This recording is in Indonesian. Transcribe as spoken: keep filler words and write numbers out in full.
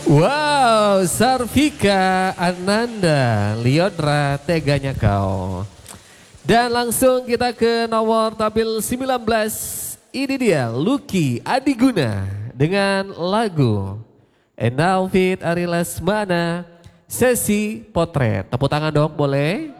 Wow, Sarvika Ananda, Liodra teganya kau. Dan langsung kita ke nomor tampil sembilan belas. Ini dia Lucky Adiguna dengan lagu And Now Fit Ari Lesmana, Sesi Potret. Tepuk tangan dong boleh.